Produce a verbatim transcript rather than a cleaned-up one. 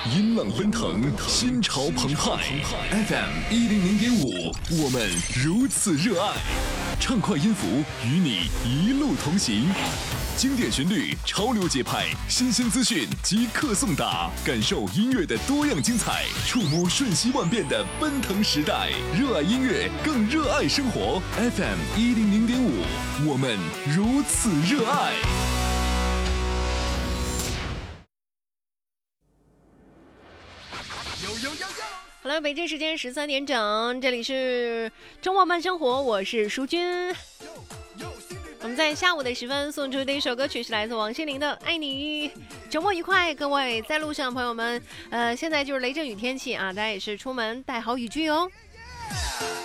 音浪奔腾，心潮澎湃。F M 一零零点五，我们如此热爱。畅快音符与你一路同行，经典旋律，潮流节拍，新鲜资讯即刻送达，感受音乐的多样精彩，触摸瞬息万变的奔腾时代。热爱音乐，更热爱生活。F M 一零零点五，我们如此热爱。 好了，北京时间十三点整，这里是周末慢生活，我是淑君。我们在下午的时分送出的一首歌曲是来自王心凌的《爱你》。周末愉快，各位在路上朋友们，呃，现在就是雷阵雨天气啊，大家也是出门带好雨具哦。